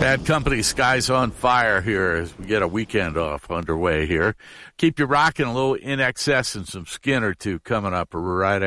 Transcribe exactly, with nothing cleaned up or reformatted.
Bad Company, Skies on Fire here as we get a weekend off underway here. Keep you rocking, a little In Excess and some Skinner, too, coming up right